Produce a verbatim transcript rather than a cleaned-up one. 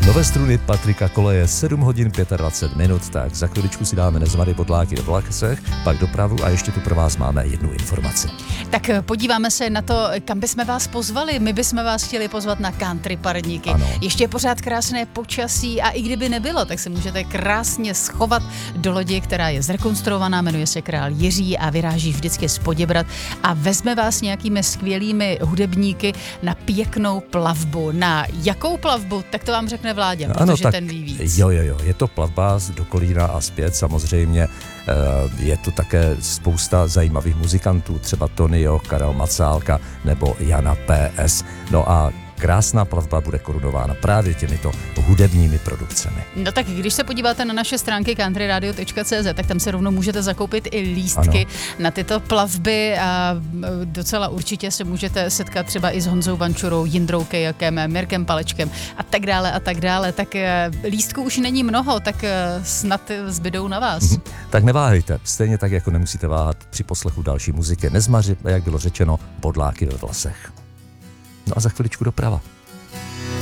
Nové struny Patrika Koleje, sedm hodin dvacet pět minut, tak za chviličku si dáme Nezmary Bodláky do Vlachsech, pak dopravu a ještě tu pro vás máme jednu informaci. Tak podíváme se na to, kam bychom vás pozvali. My bychom vás chtěli pozvat na country parníky. Ano. Ještě je pořád krásné počasí a i kdyby nebylo, tak se můžete krásně schovat do lodi, která je zrekonstruovaná, jmenuje se Král Jiří a vyráží vždycky z Poděbrad a vezme vás nějakými skvělými hudebníky na pěknou plavbu. Na jakou plavbu? Tak to vám řekne Vláďa, protože ano, tak, ten ví víc. Jo, jo, jo, je to plavba do Kolína a zpět samozřejmě. Je tu také spousta zajímavých muzikantů, třeba Tonio, Karel Macálka nebo Jana P S. No a krásná plavba bude korunována právě těmito hudebními produkcemi. No tak když se podíváte na naše stránky country radio tečka cé zet, tak tam se rovnou můžete zakoupit i lístky ano. na tyto plavby a docela určitě se můžete setkat třeba i s Honzou Vančurou, Jindrou Kejakem, Mirkem Palečkem a tak dále a tak dále. Tak lístků už není mnoho, tak snad zbydou na vás. Tak neváhejte, stejně tak jako nemusíte váhat při poslechu další muziky. Nezmaři, jak bylo řečeno, Bodláky ve vlasech. No a za chviličku doprava.